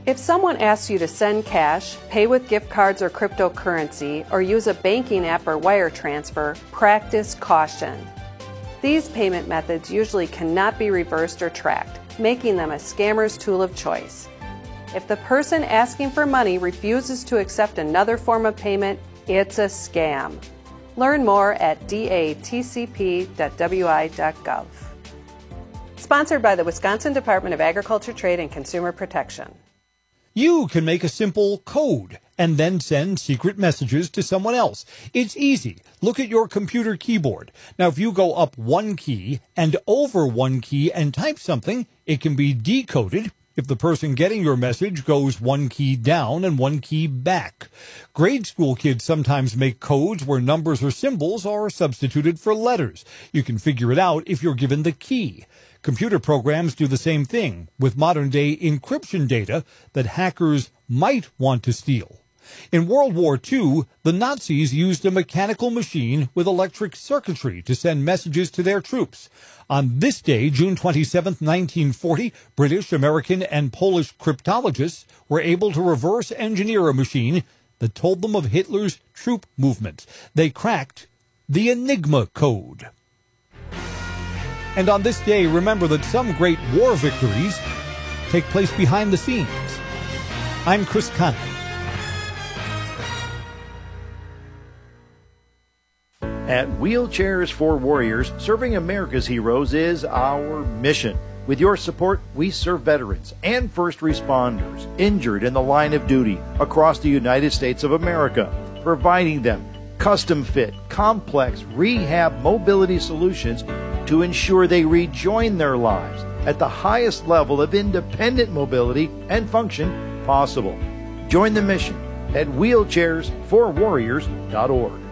If someone asks you to send cash, pay with gift cards or cryptocurrency, or use a banking app or wire transfer, practice caution. These payment methods usually cannot be reversed or tracked, making them a scammer's tool of choice. If the person asking for money refuses to accept another form of payment, it's a scam. Learn more at datcp.wi.gov. Sponsored by the Wisconsin Department of Agriculture, Trade, and Consumer Protection. You can make a simple code and then send secret messages to someone else. It's easy. Look at your computer keyboard. Now, if you go up one key and over one key and type something, it can be decoded if the person getting your message goes one key down and one key back. Grade school kids sometimes make codes where numbers or symbols are substituted for letters. You can figure it out if you're given the key. Computer programs do the same thing with modern-day encryption data that hackers might want to steal. In World War II, the Nazis used a mechanical machine with electric circuitry to send messages to their troops. On this day, June 27, 1940, British, American, and Polish cryptologists were able to reverse engineer a machine that told them of Hitler's troop movements. They cracked the Enigma code. And on this day, remember that some great war victories take place behind the scenes. I'm Chris Conley. At Wheelchairs for Warriors, serving America's heroes is our mission. With your support, we serve veterans and first responders injured in the line of duty across the United States of America, providing them custom-fit, complex rehab mobility solutions to ensure they rejoin their lives at the highest level of independent mobility and function possible. Join the mission at wheelchairsforwarriors.org.